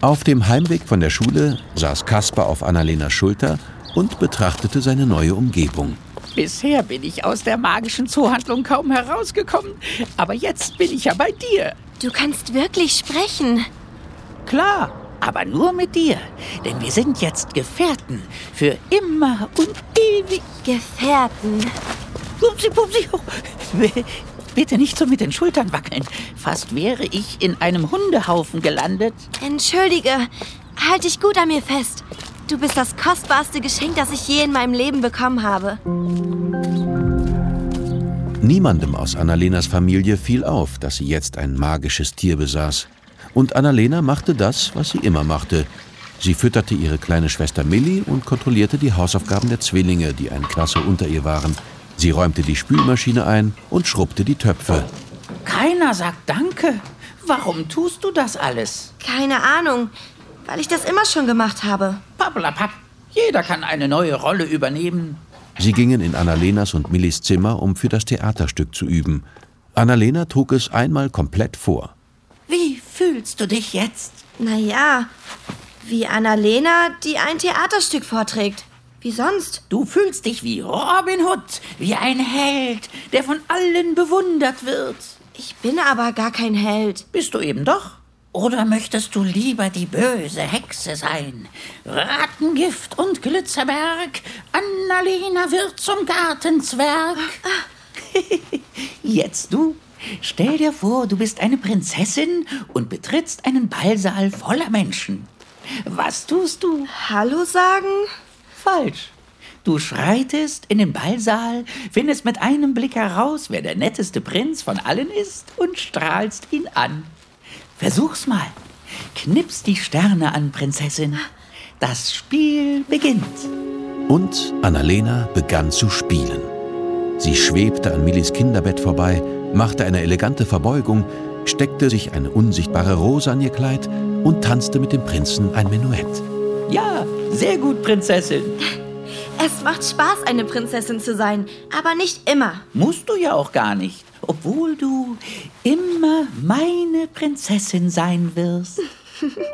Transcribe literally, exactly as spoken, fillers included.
Auf dem Heimweg von der Schule saß Kasper auf Annalenas Schulter und betrachtete seine neue Umgebung. Bisher bin ich aus der magischen Zoohandlung kaum herausgekommen, aber jetzt bin ich ja bei dir. Du kannst wirklich sprechen. Klar, aber nur mit dir, denn wir sind jetzt Gefährten für immer und ewig. Gefährten. Pupsi, Pupsi, oh. Bitte nicht so mit den Schultern wackeln. Fast wäre ich in einem Hundehaufen gelandet. Entschuldige, halt dich gut an mir fest. Du bist das kostbarste Geschenk, das ich je in meinem Leben bekommen habe. Niemandem aus Annalenas Familie fiel auf, dass sie jetzt ein magisches Tier besaß. Und Annalena machte das, was sie immer machte. Sie fütterte ihre kleine Schwester Millie und kontrollierte die Hausaufgaben der Zwillinge, die eine Klasse unter ihr waren. Sie räumte die Spülmaschine ein und schrubbte die Töpfe. Keiner sagt Danke. Warum tust du das alles? Keine Ahnung, weil ich das immer schon gemacht habe. Pappelapapp, jeder kann eine neue Rolle übernehmen. Sie gingen in Annalenas und Millies Zimmer, um für das Theaterstück zu üben. Annalena trug es einmal komplett vor. Wie fühlst du dich jetzt? Naja, wie Annalena, die ein Theaterstück vorträgt. Wie sonst? Du fühlst dich wie Robin Hood, wie ein Held, der von allen bewundert wird. Ich bin aber gar kein Held. Bist du eben doch? Oder möchtest du lieber die böse Hexe sein? Rattengift und Glitzerberg, Annalena wird zum Gartenzwerg. Jetzt du. Stell dir vor, du bist eine Prinzessin und betrittst einen Ballsaal voller Menschen. Was tust du? Hallo sagen? Falsch. Du schreitest in den Ballsaal, findest mit einem Blick heraus, wer der netteste Prinz von allen ist und strahlst ihn an. Versuch's mal. Knips die Sterne an, Prinzessin. Das Spiel beginnt. Und Annalena begann zu spielen. Sie schwebte an Millies Kinderbett vorbei, machte eine elegante Verbeugung, steckte sich eine unsichtbare Rose an ihr Kleid und tanzte mit dem Prinzen ein Menuett. Ja, sehr gut, Prinzessin. Es macht Spaß, eine Prinzessin zu sein, aber nicht immer. Musst du ja auch gar nicht, obwohl du immer meine Prinzessin sein wirst.